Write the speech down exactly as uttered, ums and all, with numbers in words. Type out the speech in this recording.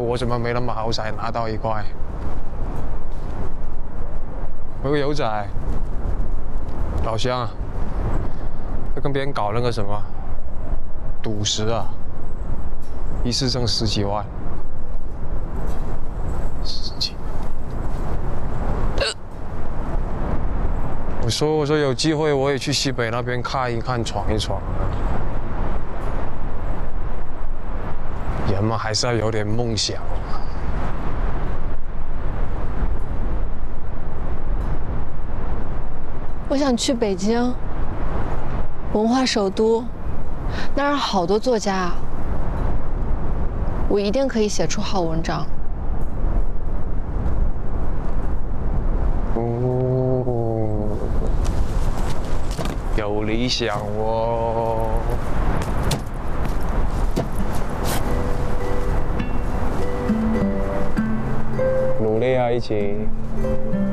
我怎么没那么好彩拿到一块？有个友仔，老乡啊，在跟别人搞那个什么赌石啊，一次挣十几万。十几。我说我说有机会我也去西北那边看一看，闯一闯。人嘛，还是要有点梦想。 我想去北京，文化首都，那儿好多作家啊，我一定可以写出好文章。 哦，有理想哦。努力啊，一起。